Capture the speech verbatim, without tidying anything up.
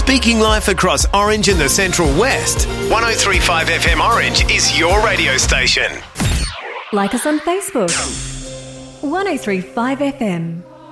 Speaking life across Orange and the Central West, one oh three point five F M Orange is your radio station. Like us on Facebook. one oh three point five F M.